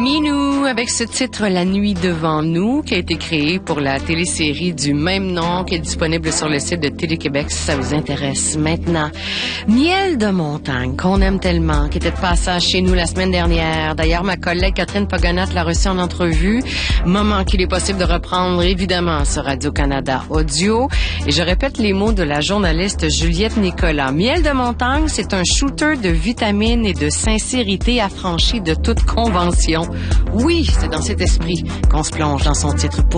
Ninou, avec ce titre La nuit devant nous, qui a été créé pour la télésérie du même nom, qui est disponible sur le site de Télé-Québec si ça vous intéresse maintenant. Miel de montagne, qu'on aime tellement, qui était de passage chez nous la semaine dernière. D'ailleurs, ma collègue Catherine Pogonat l'a reçu en entrevue, moment qu'il est possible de reprendre évidemment sur Radio-Canada Audio. Et je répète les mots de la journaliste Juliette Nicolas. Miel de montagne, c'est un shooter de vitamines et de sincérité affranchi de toute convention. Oui, c'est dans cet esprit qu'on se plonge dans son titre.